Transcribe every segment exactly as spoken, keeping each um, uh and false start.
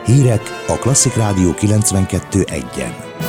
Hírek a Klasszik Rádió kilencvenkettő egyen.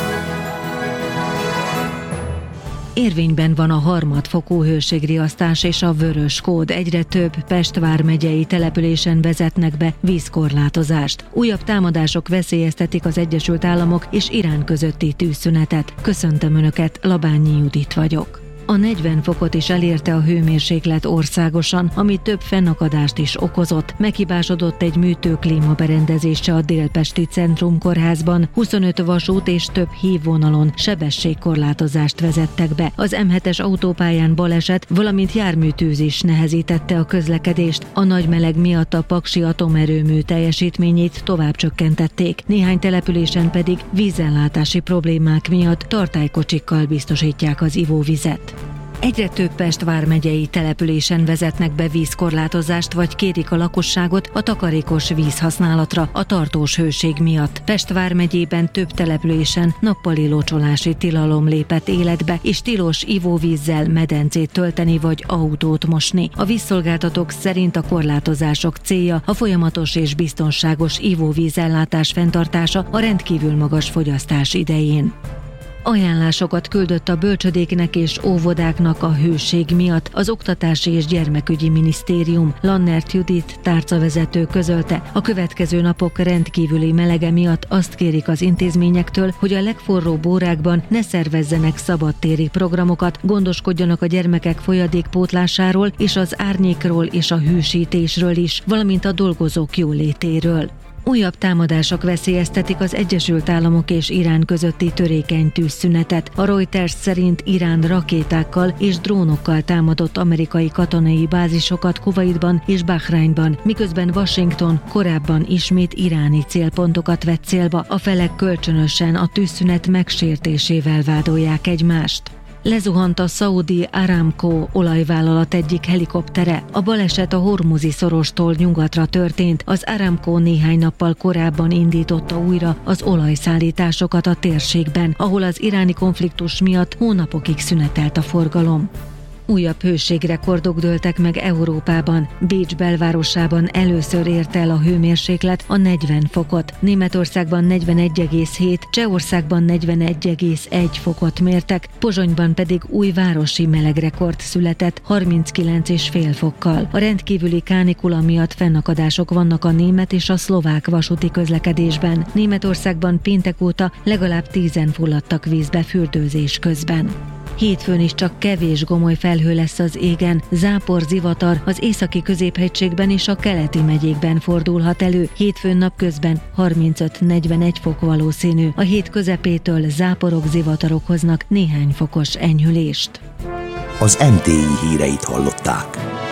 Érvényben van a harmadfokú hőségriasztás és a vörös kód. Egyre több Pest vármegyei településen vezetnek be vízkorlátozást. Újabb támadások veszélyeztetik az Egyesült Államok és Irán közötti tűzszünetet. Köszöntöm Önöket, Labányi Judit vagyok. A negyven fokot is elérte a hőmérséklet országosan, ami több fennakadást is okozott. Meghibásodott egy műtőklímaberendezése a Délpesti Centrum Kórházban, huszonöt vasút és több hívvonalon sebességkorlátozást vezettek be. Az em hetes autópályán baleset, valamint járműtűz is nehezítette a közlekedést. A nagy meleg miatt a paksi atomerőmű teljesítményét tovább csökkentették. Néhány településen pedig vízellátási problémák miatt tartálykocsikkal biztosítják az ivóvizet. Egyre több Pest vármegyei településen vezetnek be vízkorlátozást, vagy kérik a lakosságot a takarékos vízhasználatra a tartós hőség miatt. Pest vármegyében több településen nappali locsolási tilalom lépett életbe, és tilos ivóvízzel medencét tölteni vagy autót mosni. A vízszolgáltatók szerint a korlátozások célja a folyamatos és biztonságos ivóvízellátás fenntartása a rendkívül magas fogyasztás idején. Ajánlásokat küldött a bölcsödéknek és óvodáknak a hőség miatt az Oktatási és Gyermekügyi Minisztérium. Lannert Judit tárcavezető közölte, a következő napok rendkívüli melege miatt azt kérik az intézményektől, hogy a legforróbb órákban ne szervezzenek szabadtéri programokat, gondoskodjanak a gyermekek folyadékpótlásáról és az árnyékról és a hűsítésről is, valamint a dolgozók jólétéről. Újabb támadások veszélyeztetik az Egyesült Államok és Irán közötti törékeny tűzszünetet. A Reuters szerint Irán rakétákkal és drónokkal támadott amerikai katonai bázisokat Kuwaitban és Bahreinban, miközben Washington korábban ismét iráni célpontokat vett célba. A felek kölcsönösen a tűzszünet megsértésével vádolják egymást. Lezuhant a Saudi Aramco olajvállalat egyik helikoptere. A baleset a Hormuzi szorostól nyugatra történt. Az Aramco néhány nappal korábban indította újra az olajszállításokat a térségben, ahol az iráni konfliktus miatt hónapokig szünetelt a forgalom. Újabb hőségrekordok dőltek meg Európában. Bécs belvárosában először ért el a hőmérséklet a negyven fokot. Németországban negyvenegy egész hét, Csehországban negyvenegy egész egy fokot mértek, Pozsonyban pedig új városi melegrekord született harminckilenc egész öt fokkal. A rendkívüli kánikula miatt fennakadások vannak a német és a szlovák vasúti közlekedésben. Németországban péntek óta legalább tízen fulladtak vízbe fürdőzés közben. Hétfőn is csak kevés gomoly felhő lesz az égen, zápor, zivatar az északi középhegységben és a keleti megyékben fordulhat elő. Hétfőn napközben harmincöt-negyvenegy fok valószínű. A hét közepétől záporok, zivatarok hoznak néhány fokos enyhülést. Az em té i híreit hallották.